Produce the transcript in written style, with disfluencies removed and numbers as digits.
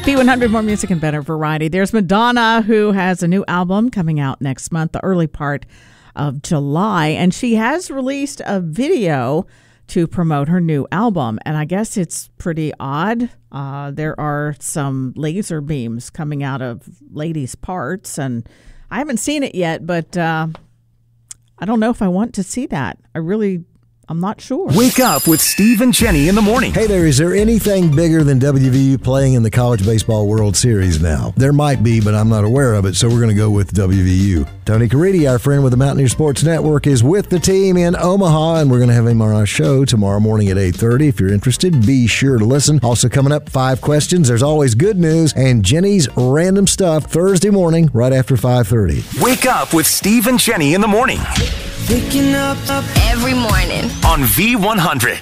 B100, more music and better variety. There's Madonna, who has a new album coming out next month, the early part of July. And she has released a video to promote her new album. And I guess it's pretty odd. There are some laser beams coming out of ladies' parts. And I haven't seen it yet, but I don't know if I want to see that. I'm not sure. Wake up with Steve and Jenny in the morning. Hey there, is there anything bigger than WVU playing in the College Baseball World Series now? There might be, but I'm not aware of it, so we're going to go with WVU. Tony Caridi, our friend with the Mountaineer Sports Network, is with the team in Omaha, and we're going to have him on our show tomorrow morning at 8:30. If you're interested, be sure to listen. Also coming up, 5 questions. There's always good news, and Jenny's random stuff Thursday morning right after 5:30. Wake up with Steve and Jenny in the morning. Waking up every morning On V100.